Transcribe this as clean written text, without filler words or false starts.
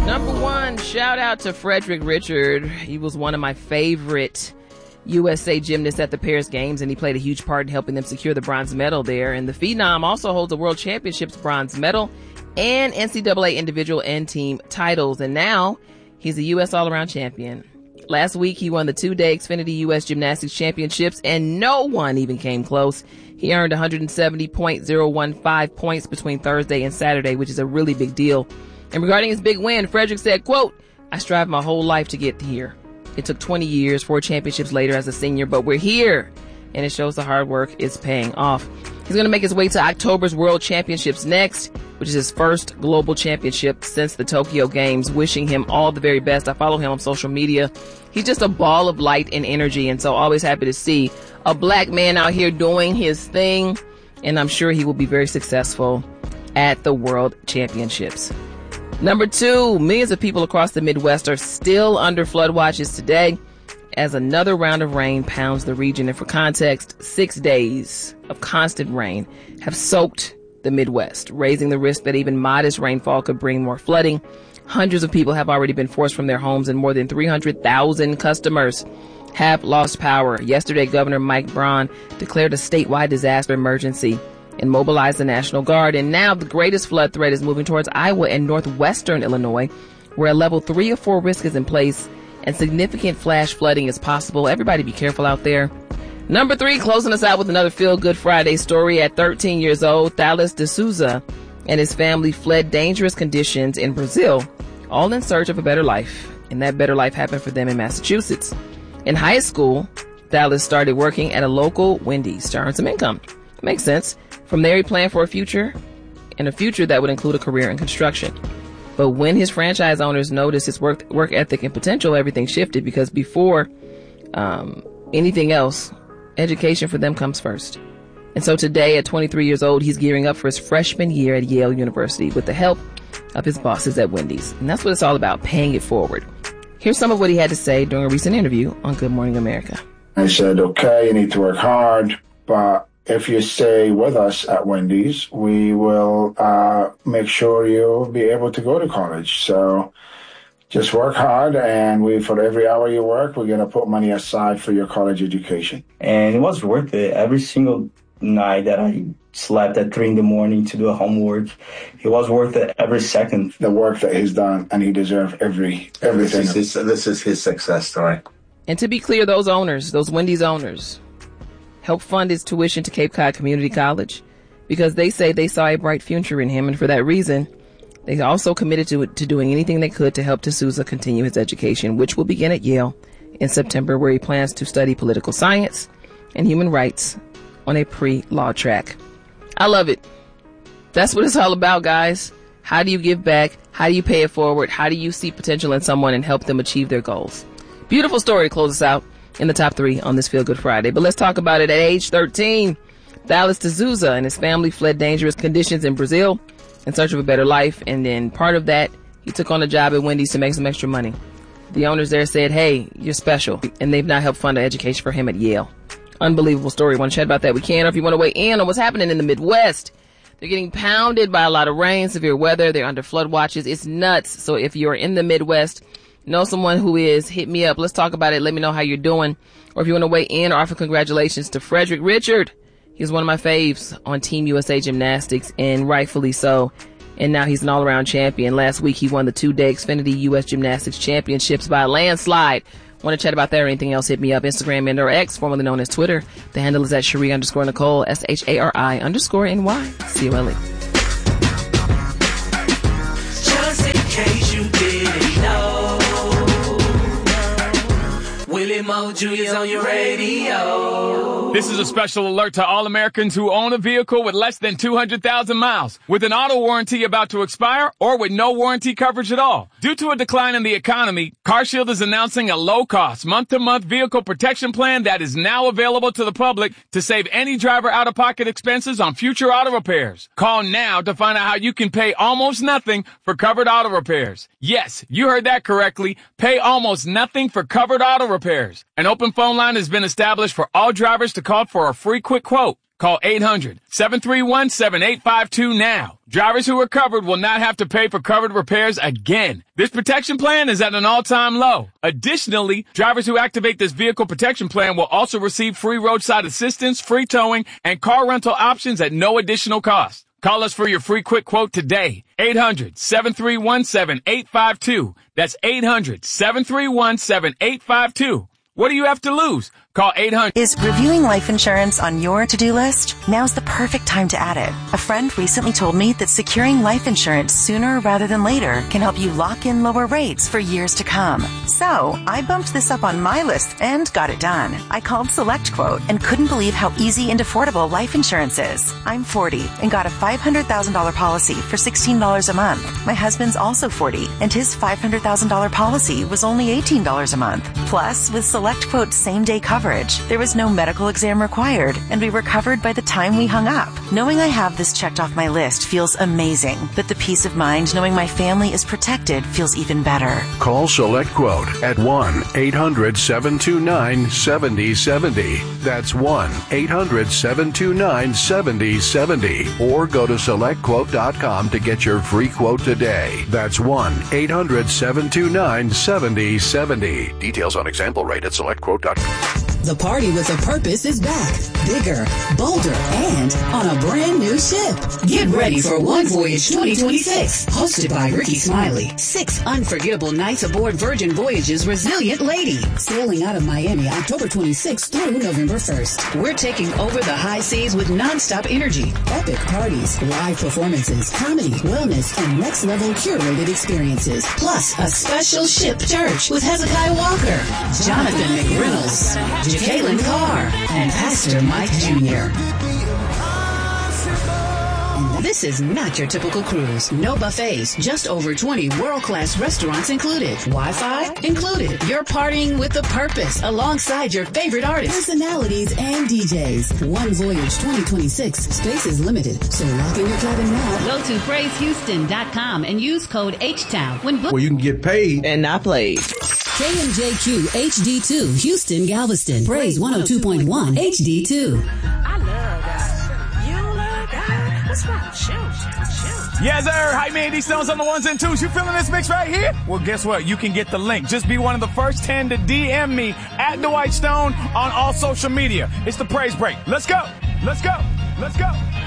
Number one, shout out to Frederick Richard. He was one of my favorite USA gymnasts at the Paris Games, and he played a huge part in helping them secure the bronze medal there. And the Phenom also holds a World Championships bronze medal and NCAA individual and team titles. And now he's a U.S. all-around champion. Last week, he won the two-day Xfinity U.S. Gymnastics Championships, and no one even came close. He earned 170.015 points between Thursday and Saturday, which is a really big deal. And regarding his big win, Frederick said, quote, "I strived my whole life to get here. It took 20 years, 4 championships later as a senior, but we're here. And it shows the hard work is paying off." He's going to make his way to October's World Championships next, which is his first global championship since the Tokyo Games. Wishing him all the very best. I follow him on social media. He's just a ball of light and energy, and so always happy to see a black man out here doing his thing. And I'm sure he will be very successful at the World Championships. Number 2, millions of people across the Midwest are still under flood watches today as another round of rain pounds the region. And for context, 6 days of constant rain have soaked the Midwest, raising the risk that even modest rainfall could bring more flooding. Hundreds of people have already been forced from their homes, and more than 300,000 customers have lost power. Yesterday, Governor Mike Braun declared a statewide disaster emergency and mobilized the National Guard. And now the greatest flood threat is moving towards Iowa and northwestern Illinois, where a level 3 or 4 risk is in place and significant flash flooding is possible. Everybody be careful out there. Number 3, closing us out with another Feel Good Friday story. At 13 years old, Thales de Souza and his family fled dangerous conditions in Brazil, all in search of a better life. And that better life happened for them in Massachusetts. In high school, Thales started working at a local Wendy's to earn some income. Makes sense. From there, he planned for a future that would include a career in construction. But when his franchise owners noticed his work ethic and potential, everything shifted, because before anything else, education for them comes first. And so today, at 23 years old, he's gearing up for his freshman year at Yale University with the help of his bosses at Wendy's. And that's what it's all about, paying it forward. Here's some of what he had to say during a recent interview on Good Morning America. I said, okay, you need to work hard, but if you stay with us at Wendy's, we will make sure you'll be able to go to college. So just work hard, and for every hour you work, we're going to put money aside for your college education. And it was worth it. Every single night that I slept at 3 a.m. to do a homework, it was worth it every second. The work that he's done, and he deserves everything. This is his success story. And to be clear, those Wendy's owners, help fund his tuition to Cape Cod Community College, because they say they saw a bright future in him. And for that reason, they also committed to doing anything they could to help D'Souza continue his education, which will begin at Yale in September, where he plans to study political science and human rights on a pre-law track. I love it. That's what it's all about, guys. How do you give back? How do you pay it forward? How do you see potential in someone and help them achieve their goals? Beautiful story to close us out in the top 3 on this Feel Good Friday. But let's talk about it. At age 13, Thales de Souza and his family fled dangerous conditions in Brazil in search of a better life. And then part of that, he took on a job at Wendy's to make some extra money. The owners there said, hey, you're special. And they've now helped fund an education for him at Yale. Unbelievable story. Want to chat about that? We can. Or if you want to weigh in on what's happening in the Midwest, they're getting pounded by a lot of rain, severe weather. They're under flood watches. It's nuts. So if you're in the Midwest, know someone who is, hit me up. Let's talk about it. Let me know how you're doing. Or if you want to weigh in or offer congratulations to Frederick Richard. He's one of my faves on Team USA Gymnastics, and rightfully so. And now he's an all-around champion. Last week, he won the 2-day Xfinity U.S. Gymnastics Championships by a landslide. Want to chat about that or anything else, hit me up. Instagram and or X, formerly known as Twitter. The handle is at Cherie_Nicole, SHARI_NY, COLE. Just in case you didn't know, Willie Moju is on your radio. This is a special alert to all Americans who own a vehicle with less than 200,000 miles, with an auto warranty about to expire, or with no warranty coverage at all. Due to a decline in the economy, CarShield is announcing a low-cost, month-to-month vehicle protection plan that is now available to the public to save any driver out-of-pocket expenses on future auto repairs. Call now to find out how you can pay almost nothing for covered auto repairs. Yes, you heard that correctly. Pay almost nothing for covered auto repairs. An open phone line has been established for all drivers to call for a free quick quote. Call 800-731-7852 now. Drivers who are covered will not have to pay for covered repairs again. This protection plan is at an all-time low. Additionally, drivers who activate this vehicle protection plan will also receive free roadside assistance, free towing, and car rental options at no additional cost. Call us for your free quick quote today. 800-731-7852. That's 800-731-7852. What do you have to lose? Call 800. Is reviewing life insurance on your to-do list? Now's the perfect time to add it. A friend recently told me that securing life insurance sooner rather than later can help you lock in lower rates for years to come. So, I bumped this up on my list and got it done. I called SelectQuote and couldn't believe how easy and affordable life insurance is. I'm 40 and got a $500,000 policy for $16 a month. My husband's also 40 and his $500,000 policy was only $18 a month. Plus, with SelectQuote's same-day coverage, there was no medical exam required, and we were covered by the time we hung up. Knowing I have this checked off my list feels amazing, but the peace of mind knowing my family is protected feels even better. Call SelectQuote at 1-800-729-7070. That's 1-800-729-7070. Or go to SelectQuote.com to get your free quote today. That's 1-800-729-7070. Details on example rate at SelectQuote.com. The Party with a Purpose is back, bigger, bolder, and on a brand new ship. Get ready for One Voyage 2026, hosted by Ricky Smiley. 6 unforgettable nights aboard Virgin Voyage's Resilient Lady, sailing out of Miami October 26th through November 1st. We're taking over the high seas with nonstop energy, epic parties, live performances, comedy, wellness, and next-level curated experiences. Plus, a special ship church with Hezekiah Walker, Jonathan McReynolds, Jacqueline Carr, and Pastor Mike Jr. And this is not your typical cruise. No buffets, just over 20 world-class restaurants included. Wi-Fi included. You're partying with a purpose alongside your favorite artists, personalities, and DJs. One Voyage 2026. Space is limited, so lock in your cabin now. Go to PraiseHouston.com and use code HTOWN when where you can get paid and not played. KMJQ HD2, Houston, Galveston. Praise 102.1 HD2. I love God. You love God. What's wrong? Shoot. Yes, sir. Hi, man. These stones on the ones and twos. You feeling this mix right here? Well, guess what? You can get the link. Just be one of the first 10 to DM me at Dwight Stone on all social media. It's the Praise Break. Let's go. Let's go. Let's go.